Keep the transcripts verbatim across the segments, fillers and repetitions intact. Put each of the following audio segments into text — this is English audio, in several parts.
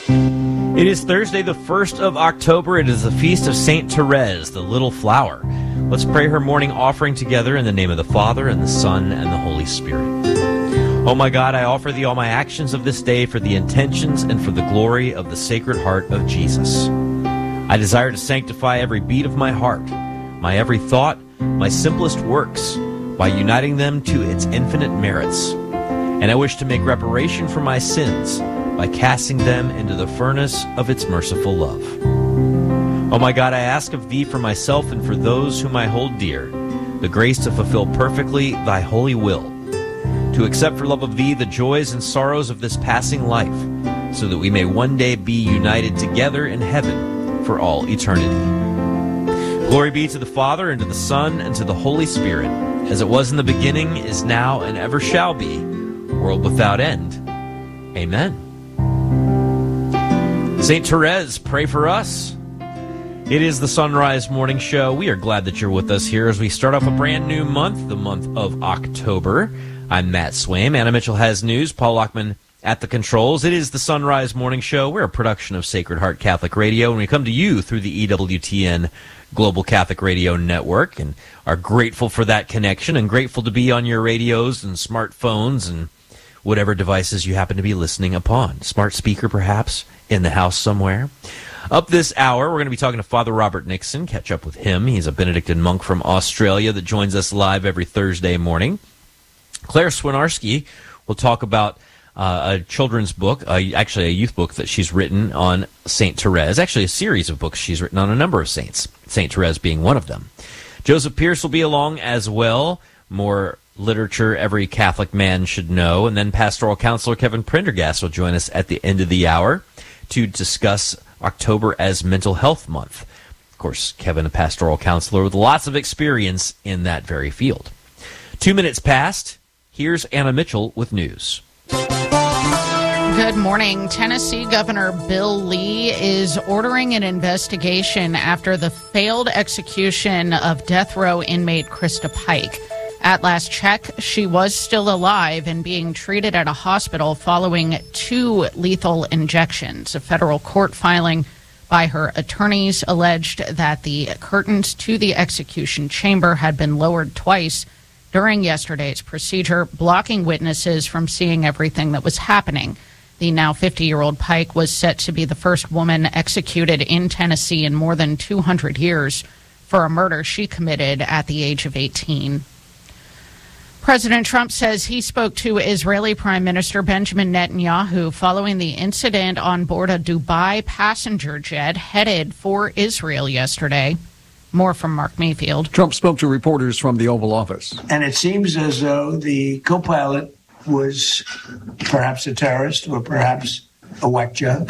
It is Thursday, the first of October. It is the feast of Saint Therese, the Little Flower. Let's pray her morning offering together in the name of the Father, and the Son, and the Holy Spirit. Oh my God, I offer thee all my actions of this day for the intentions and for the glory of the Sacred Heart of Jesus. I desire to sanctify every beat of my heart, my every thought, my simplest works, by uniting them to its infinite merits. And I wish to make reparation for my sins by casting them into the furnace of its merciful love. Oh my God, I ask of thee for myself and for those whom I hold dear, the grace to fulfill perfectly thy holy will, to accept for love of thee the joys and sorrows of this passing life, so that we may one day be united together in heaven for all eternity. Glory be to the Father, and to the Son, and to the Holy Spirit, as it was in the beginning, is now, and ever shall be, world without end. Amen. Saint Therese, pray for us. It is the Sunrise Morning Show. We are glad that you're with us here as we start off a brand new month, the month of October. I'm Matt Swaim. Anna Mitchell has news. Paul Lockman at the controls. It is the Sunrise Morning Show. We're a production of Sacred Heart Catholic Radio, and we come to you through the E W T N Global Catholic Radio Network, and are grateful for that connection and grateful to be on your radios and smartphones and whatever devices you happen to be listening upon. Smart speaker, perhaps, in the house somewhere. Up this hour, we're going to be talking to Father Robert Nixon, catch up with him. He's a Benedictine monk from Australia that joins us live every Thursday morning. Claire Swinarski will talk about uh, a children's book, uh, actually a youth book that she's written on Saint Therese, actually a series of books she's written on a number of saints, Saint Therese being one of them. Joseph Pierce will be along as well, more literature every Catholic man should know, and then pastoral counselor Kevin Prendergast will join us at the end of the hour to discuss October as Mental Health Month. Of course, Kevin, a pastoral counselor with lots of experience in that very field. Two minutes past. Here's Anna Mitchell with news. Good morning. Tennessee Governor Bill Lee is ordering an investigation after the failed execution of death row inmate Krista Pike. At last check, she was still alive and being treated at a hospital following two lethal injections. A federal court filing by her attorneys alleged that the curtains to the execution chamber had been lowered twice during yesterday's procedure, blocking witnesses from seeing everything that was happening. The now fifty-year-old Pike was set to be the first woman executed in Tennessee in more than two hundred years for a murder she committed at the age of eighteen. President Trump says he spoke to Israeli Prime Minister Benjamin Netanyahu following the incident on board a Dubai passenger jet headed for Israel yesterday. More from Mark Mayfield. Trump spoke to reporters from the Oval Office. And it seems as though the co-pilot was perhaps a terrorist or perhaps a whack job,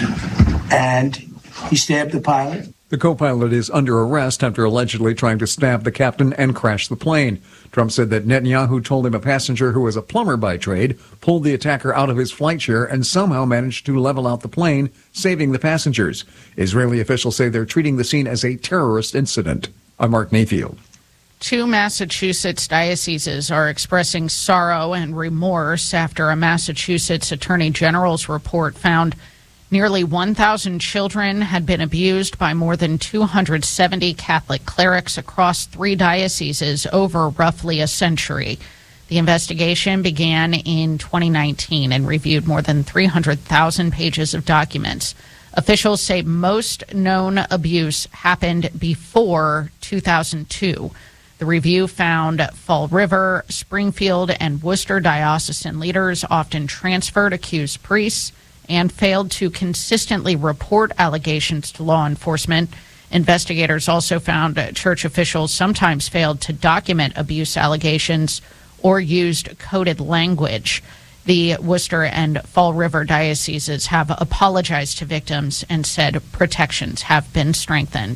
and he stabbed the pilot. The co-pilot is under arrest after allegedly trying to stab the captain and crash the plane. Trump said that Netanyahu told him a passenger who was a plumber by trade pulled the attacker out of his flight chair and somehow managed to level out the plane, saving the passengers. Israeli officials say they're treating the scene as a terrorist incident. I'm Mark Mayfield. Two Massachusetts dioceses are expressing sorrow and remorse after a Massachusetts Attorney General's report found nearly one thousand children had been abused by more than two hundred seventy Catholic clerics across three dioceses over roughly a century. The investigation began in twenty nineteen and reviewed more than three hundred thousand pages of documents. Officials say most known abuse happened before two thousand two. The review found Fall River, Springfield, and Worcester diocesan leaders often transferred accused priests and failed to consistently report allegations to law enforcement. Investigators also found church officials sometimes failed to document abuse allegations or used coded language. The Worcester and Fall River dioceses have apologized to victims and said protections have been strengthened.